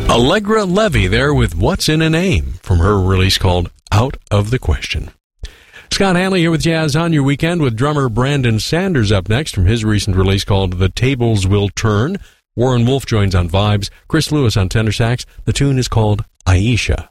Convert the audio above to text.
Allegra Levy there with What's in a Name from her release called Out of the Question. Scott Hanley here with Jazz on Your Weekend with drummer Brandon Sanders up next from his recent release called The Tables Will Turn. Warren Wolf joins on vibes, Chris Lewis on tenor sax. The tune is called Aisha.